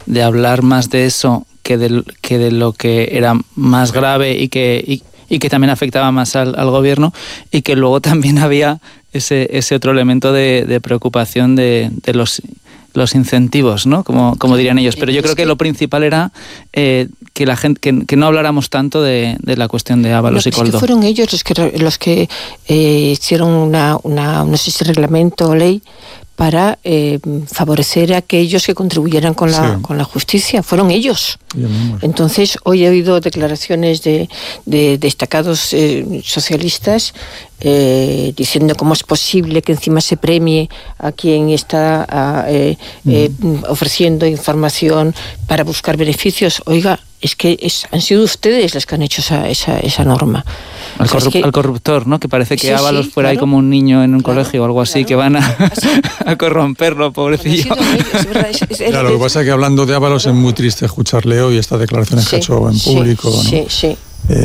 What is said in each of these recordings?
de hablar más de eso que de lo que era más grave y que también afectaba más al gobierno, y que luego también había ese otro elemento de preocupación de los incentivos, ¿no? Como dirían ellos. Pero yo creo que lo principal era que la gente que no habláramos tanto de la cuestión de Ábalos y Koldo. Es que fueron ellos los que hicieron una no sé si reglamento o ley para favorecer a aquellos que contribuyeran con la justicia. Fueron ellos. Entonces, hoy he oído declaraciones de destacados socialistas diciendo cómo es posible que encima se premie a quien está ofreciendo información para buscar beneficios. Oiga, es que han sido ustedes los que han hecho esa norma. Al corruptor, ¿no? Que parece que Ábalos fuera ahí como un niño en un colegio o algo así, que van a corromperlo, pobrecillo. Claro, lo que pasa es que hablando de Ábalos es muy triste escucharle hoy estas declaraciones que ha hecho en público, ¿no? Sí.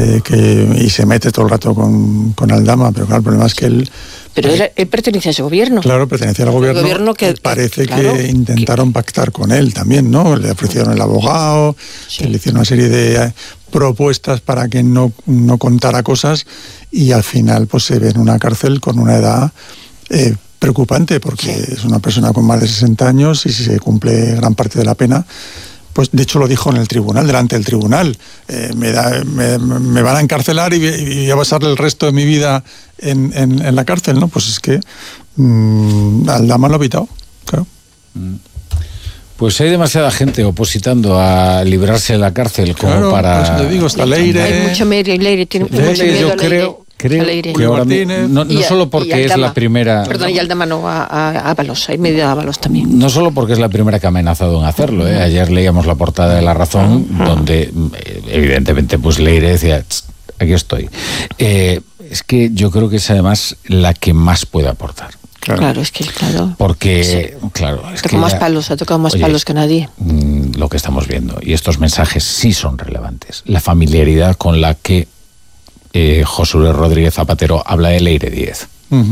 Y se mete todo el rato con Aldama, pero claro, el problema es que él... Pero él pertenece a ese gobierno. Claro, pertenecía al gobierno que parece que intentaron pactar con él también, ¿no? Le ofrecieron el abogado, le hicieron una serie de propuestas para que no contara cosas, y al final pues se ve en una cárcel con una edad preocupante, porque es una persona con más de 60 años y si se cumple gran parte de la pena, pues de hecho lo dijo en el tribunal, delante del tribunal, me van a encarcelar y voy a pasar el resto de mi vida en la cárcel, ¿no? Pues es que Aldama lo ha evitado, claro. Pues hay demasiada gente opositando a librarse de la cárcel como para... Pues te digo, está Leire... Hay mucho Leire, tiene mucho miedo. Yo creo que ahora no solo porque es la primera... Perdón, y Aldama no, a Ábalos, hay medio de Ábalos también. No solo porque es la primera que ha amenazado en hacerlo, ¿eh? Ayer leíamos la portada de La Razón, donde evidentemente pues Leire decía, aquí estoy. Es que yo creo que es además la que más puede aportar. Claro, es que porque, claro, es que ha tocado más palos que nadie. Lo que estamos viendo, y estos mensajes sí son relevantes. La familiaridad con la que José Luis Rodríguez Zapatero habla de Leire Díez.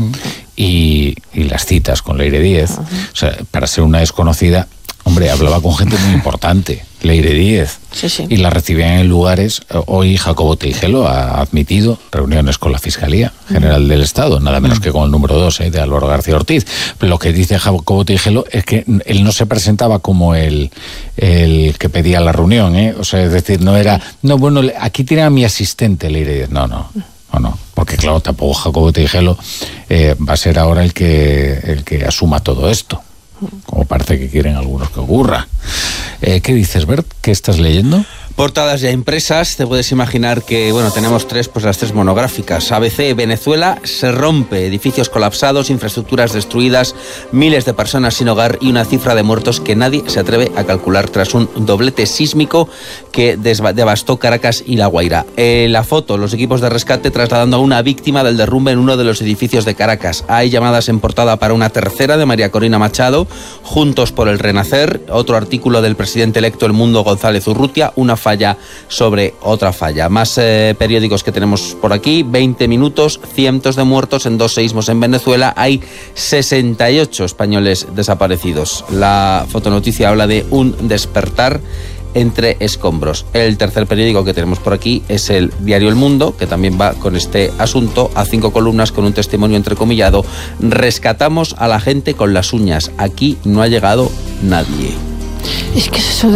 Y las citas con Leire Díez, o sea, para ser una desconocida, hombre, hablaba con gente muy importante, Leire Díez, y la recibían en lugares. Hoy Jacobo Teijelo ha admitido reuniones con la Fiscalía General del Estado, nada menos que con el número 2 de Álvaro García Ortiz. Pero lo que dice Jacobo Teijelo es que él no se presentaba como el que pedía la reunión, o sea, es decir, no era, bueno, aquí tiene a mi asistente Leire Díez, no, porque claro, tampoco Jacobo Teijelo va a ser ahora el que asuma todo esto, como parece que quieren algunos que ocurra. ¿Qué dices, Bert? ¿Qué estás leyendo? Portadas ya impresas, te puedes imaginar que, tenemos las tres monográficas. ABC, Venezuela se rompe, edificios colapsados, infraestructuras destruidas, miles de personas sin hogar y una cifra de muertos que nadie se atreve a calcular tras un doblete sísmico que devastó Caracas y La Guaira. La foto, los equipos de rescate trasladando a una víctima del derrumbe en uno de los edificios de Caracas. Hay llamadas en portada para una tercera de María Corina Machado, Juntos por el Renacer, otro artículo del presidente electo El Mundo González Urrutia, una falla sobre otra falla. Más periódicos que tenemos por aquí. 20 minutos, cientos de muertos en 2 seísmos en Venezuela. Hay 68 españoles desaparecidos. La fotonoticia habla de un despertar entre escombros. El tercer periódico que tenemos por aquí es el diario El Mundo, que también va con este asunto, a 5 columnas con un testimonio entrecomillado. Rescatamos a la gente con las uñas. Aquí no ha llegado nadie. Es que eso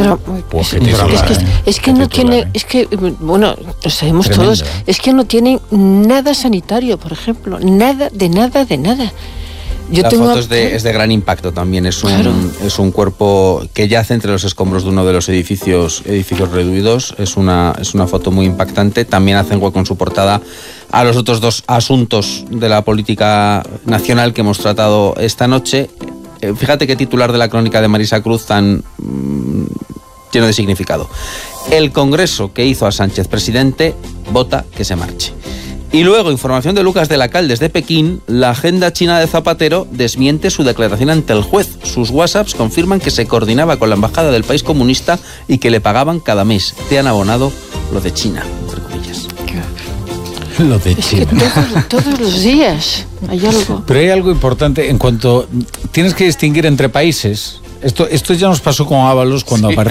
es que no tiene, es que lo sabemos todos, es que no tienen nada sanitario, por ejemplo, nada. La foto es de gran impacto también, es un cuerpo que yace entre los escombros de uno de los edificios reduidos, es una foto muy impactante. También hacen hueco en su portada a los otros 2 asuntos de la política nacional que hemos tratado esta noche. Fíjate qué titular de la crónica de Marisa Cruz tan lleno de significado. El Congreso que hizo a Sánchez presidente vota que se marche. Y luego, información de Lucas de la Cal desde Pekín, la agenda china de Zapatero desmiente su declaración ante el juez. Sus WhatsApps confirman que se coordinaba con la embajada del país comunista y que le pagaban cada mes. Te han abonado lo de China, entre comillas. Lo de China. Es que todos los días hay algo. Pero hay algo importante en cuanto... Tienes que distinguir entre países. Esto ya nos pasó con Ábalos cuando apareció